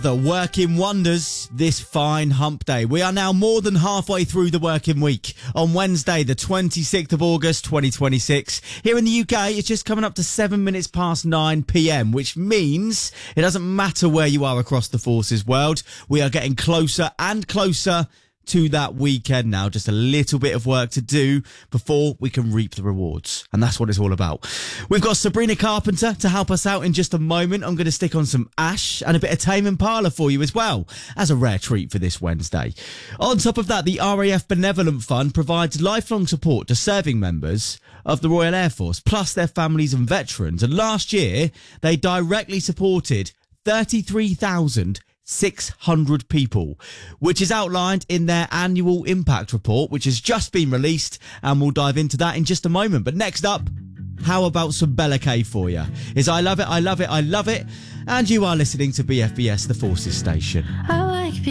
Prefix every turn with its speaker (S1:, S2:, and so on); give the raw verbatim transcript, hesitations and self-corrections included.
S1: The working wonders this fine hump day. We are now more than halfway through the working week. On Wednesday, the twenty-sixth of August, twenty twenty-six. Here in the U K, it's just coming up to seven minutes past nine p.m, which means it doesn't matter where you are across the forces world. We are getting closer and closer to that weekend now. Just a little bit of work to do before we can reap the rewards. And that's what it's all about. We've got Sabrina Carpenter to help us out in just a moment. I'm going to stick on some Ash and a bit of Tame Impala for you as well, as a rare treat for this Wednesday. On top of that, the R A F Benevolent Fund provides lifelong support to serving members of the Royal Air Force, plus their families and veterans. And last year, they directly supported thirty-three thousand six hundred people, which is outlined in their annual impact report, which has just been released, and we'll dive into that in just a moment. But next up, how about some Bella K for you? Is I Love It, I Love It, I Love It, and you are listening to B F B S, the Forces Station.
S2: I like